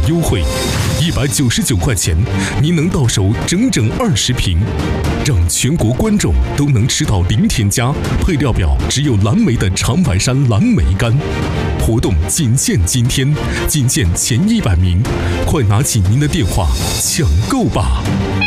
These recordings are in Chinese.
优惠，199块钱，您能到手整整20瓶，让全国观众都能吃到零添加、配料表只有蓝莓的长白山蓝莓干。活动仅限今天，仅限前100名，快拿起您的电话抢购吧！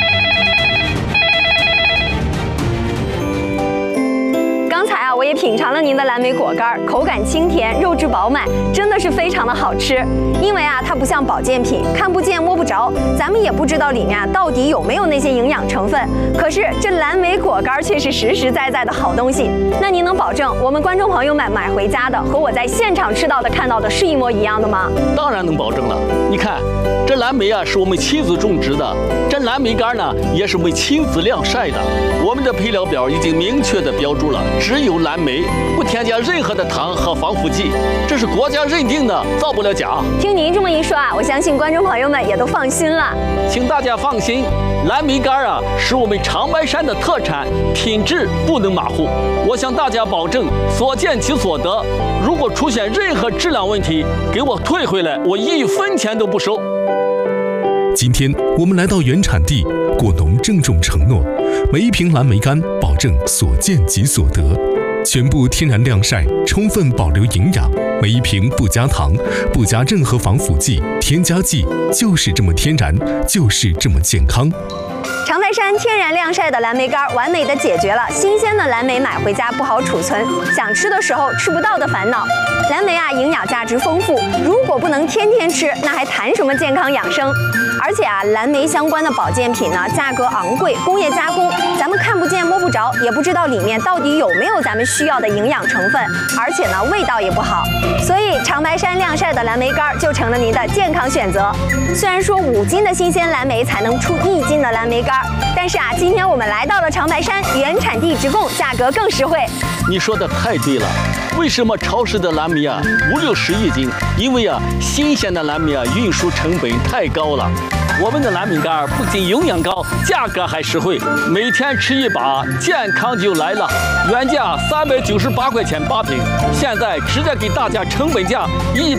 我也品尝了您的蓝莓果干，口感清甜，肉质饱满，真的是非常的好吃。因为它不像保健品，看不见摸不着，咱们也不知道里面到底有没有那些营养成分。可是这蓝莓果干却是实实在在的好东西。那您能保证我们观众朋友们买回家的和我在现场吃到的、看到的是一模一样的吗？ 当然能保证了。你看，这蓝莓是我们亲自种植的，这蓝莓干呢也是我们亲自晾晒的。我们的配料表已经明确的标注了，只有蓝莓，不添加任何的糖和防腐剂，这是国家认定的，造不了假。 听您这么一说我相信观众朋友们也都放心了。 请大家放心，蓝莓干是我们长白山的特产，品质不能马虎。我向大家保证，所见即所得。如果出现任何质量问题，给我退回来，我1分钱都不收。 今天我们来到原产地，果农郑重承诺，每一瓶蓝莓干保证所见即所得，全部天然晾晒，充分保留营养，每一瓶不加糖，不加任何防腐剂、添加剂，就是这么天然，就是这么健康。 长白山天然晾晒的蓝莓干，完美的解决了新鲜的蓝莓买回家不好储存，想吃的时候吃不到的烦恼。蓝莓营养价值丰富，如果不能天天吃，那还谈什么健康养生？而且蓝莓相关的保健品呢，价格昂贵，工业加工，咱们看不见摸不着，也不知道里面到底有没有咱们需要的营养成分，而且呢味道也不好。所以长白山晾晒的蓝莓干就成了您的健康选择。虽然说5斤的新鲜蓝莓才能出1斤的蓝莓干，但是今天我们来到了长白山，原产地直供，价格更实惠。 你说的太对了，为什么超市的蓝莓50、60一斤？因为新鲜的蓝莓运输成本太高了。我们的蓝莓干不仅营养高，价格还实惠，每天吃1把，健康就来了。原价398块钱8瓶，现在直接给大家成本价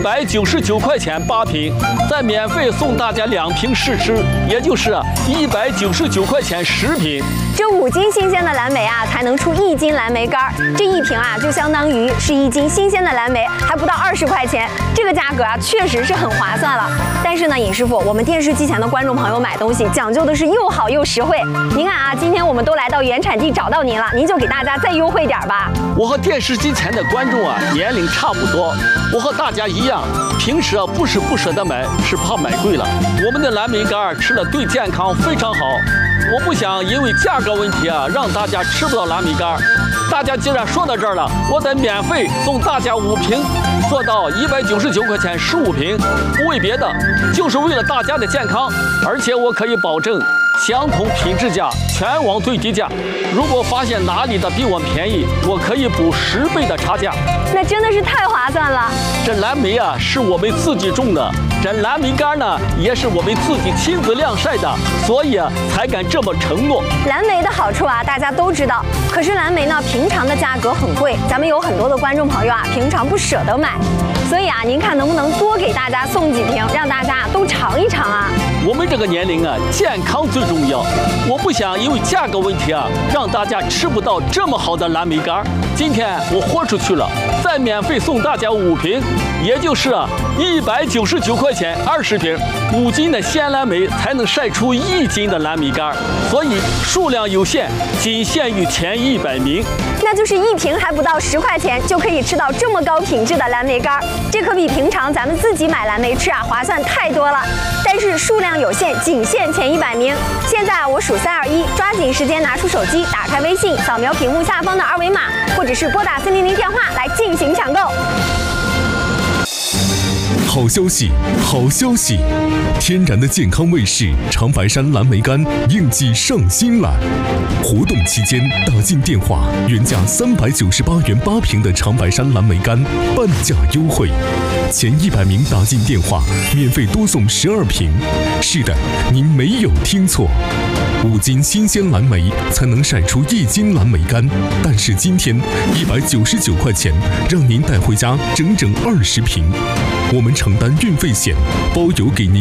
199块钱8瓶，再免费送大家2瓶试吃，也就是199块钱10瓶。 这5斤新鲜的蓝莓才能出1斤蓝莓干，这1瓶就相当于是1斤新鲜的蓝莓，还不到20块钱，这个价格确实是很划算了。但是呢，尹师傅，我们电视机前的观众朋友买东西讲究的是又好又实惠。您看今天我们都来到原产地找到您了，您就给大家再优惠点吧。 我和电视机前的观众年龄差不多，我和大家一样，平时不是不舍得买，是怕买贵了。我们的蓝莓干吃了对健康非常好，我不想因为价格问题让大家吃不到蓝莓干。大家既然说到这儿了，我得免费送大家5瓶，做到199块钱15瓶，不为别的，就是为了大家的健康。而且我可以保证相同品质价，全网最低价。如果发现哪里的比我便宜，我可以补10倍的差价。 那真的是太划算了。 这蓝莓是我们自己种的，这蓝莓干呢也是我们自己亲自晾晒的，所以才敢这么承诺。 蓝莓的好处大家都知道，可是蓝莓呢平常的价格很贵，咱们有很多的观众朋友平常不舍得买，所以您看能不能多给大家送几瓶，让大家都尝一尝我们这个年龄健康最重要，我不想因为价格问题让大家吃不到这么好的蓝莓干。今天我豁出去了，再免费送大家5瓶，也就是199块钱20瓶，5斤的鲜蓝莓才能晒出1斤的蓝莓干，所以数量有限，仅限于前100名。 那就是1瓶还不到10块钱就可以吃到这么高品质的蓝莓干，这可比平常咱们自己买蓝莓吃划算太多了。但是数量有限，仅限前100名。现在我数3、2、1，抓紧时间拿出手机，打开微信，扫描屏幕下方的2维码，或者是拨打400电话来进行抢购。 好消息，好消息！天然的健康卫士长白山蓝莓干应季上新了。活动期间打进电话，原价398元8瓶的长白山蓝莓干半价优惠，前100名打进电话免费多送12瓶。是的，您没有听错，5斤新鲜蓝莓才能晒出1斤蓝莓干，但是今天199块钱让您带回家整整20瓶。我们承担运费险，包邮给您